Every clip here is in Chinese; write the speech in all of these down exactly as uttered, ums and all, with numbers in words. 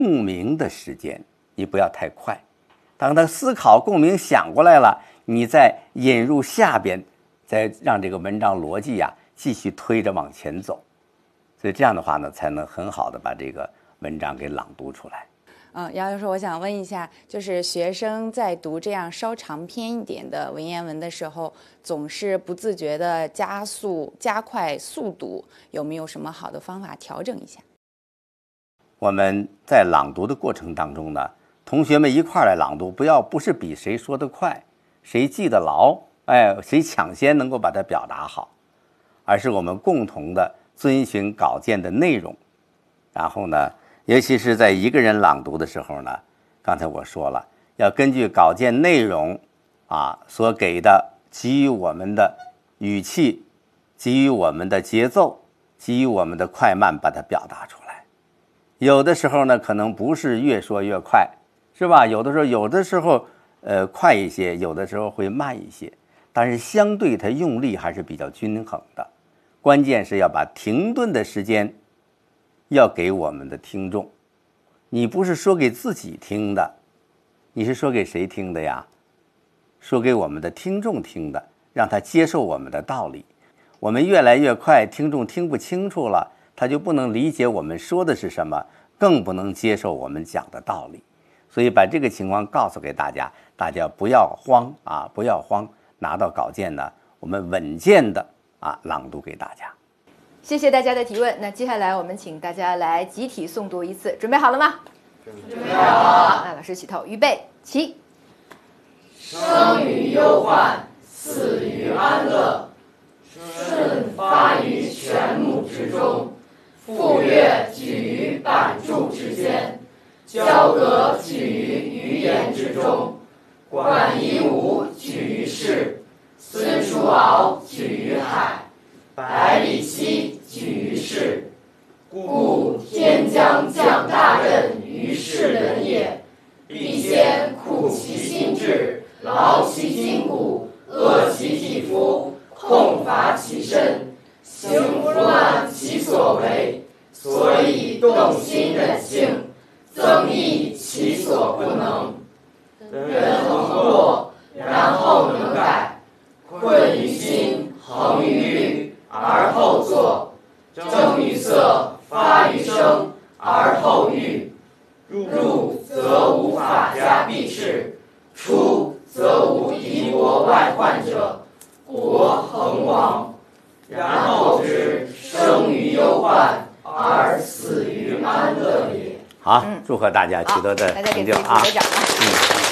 共鸣的时间，你不要太快。当他思考共鸣想过来了，你再引入下边，再让这个文章逻辑呀继续推着往前走。所以这样的话呢，才能很好的把这个文章给朗读出来。 嗯，姚教授，我想问一下，就是学生在读这样稍长篇一点的文言文的时候，总是不自觉的加速、加快速读，有没有什么好的方法调整一下？ 我们在朗读的过程当中呢，同学们一块儿来朗读，不要不是比谁说得快，谁记得牢，哎，谁抢先能够把它表达好，而是我们共同的遵循稿件的内容。然后呢，尤其是在一个人朗读的时候呢，刚才我说了，要根据稿件内容啊所给的给予我们的语气，给予我们的节奏，给予我们的快慢，把它表达出来。有的时候呢，可能不是越说越快，是吧？有的时候，有的时候呃快一些，有的时候会慢一些，但是相对它用力还是比较均衡的。关键是要把停顿的时间要给我们的听众。你不是说给自己听的，你是说给谁听的呀？说给我们的听众听的，让他接受我们的道理。我们越来越快，听众听不清楚了，他就不能理解我们说的是什么，更不能接受我们讲的道理。所以把这个情况告诉给大家，大家不要慌啊，不要慌，拿到稿件呢，我们稳健的啊朗读给大家。 谢谢大家的提问。那接下来我们请大家来集体诵读一次，准备好了吗？ 准备好了。 那老师起头，预备起。 生于忧患，死于安乐。舜发于泉母之中，傅说举于版筑之间，交葛举于鱼言之中，管夷吾举于市，孙叔敖举于海，百里奚举于市。故天将降大任于世人也，必先苦其心志，劳其筋骨，饿其体肤，空乏其身，行拂乱其所为，所以动心忍性，增益其所不能。人恒过，然后能改，困于心，恒于虑，而后作，正于色，发于声，而后喻。入则无法家必士，出则无夷国外患者，国恒亡。然后之生于忧患，而死于安乐也。 好，祝贺大家取得的成就啊！嗯。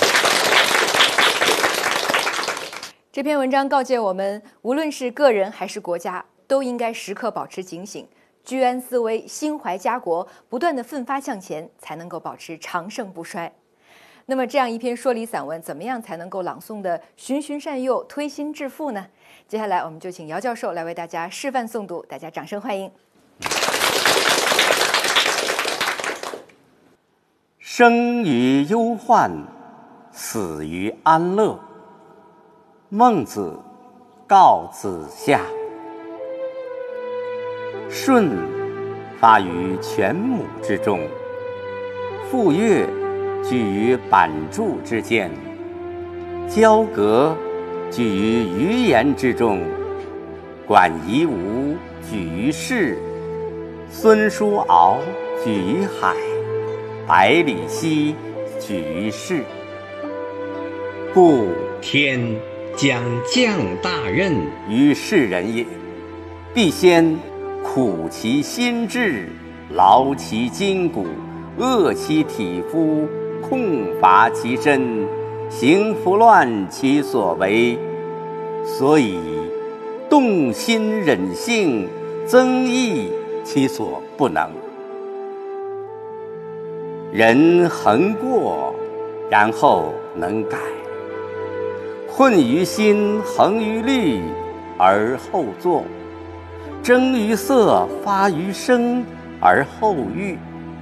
这篇文章告诫我们，无论是个人还是国家，都应该时刻保持警醒，居安思危，心怀家国，不断的奋发向前，才能够保持长盛不衰。那么这样一篇说理散文，怎么样才能够朗诵的循循善诱，推心置腹呢？接下来我们就请姚教授来为大家示范诵读，大家掌声欢迎。 生于忧患，死于安乐。孟子告子夏。舜发于泉母之中，傅说举于版筑之间，交葛举于鱼言之中，管夷吾举于市，孙叔敖举于海，百里奚举于市。故天将降大任于世人也，必先苦其心志，劳其筋骨，饿其体肤，空乏其身，行拂乱其所为，所以动心忍性，增益其所不能。人恒过，然后能改，困于心，恒于虑，而后作，征于色，发于声，而后喻。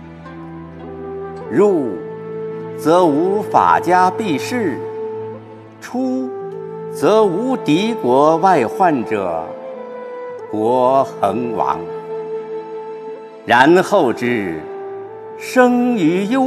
入则无法家必士，出则无敌国外患者，国恒亡。然后之生于忧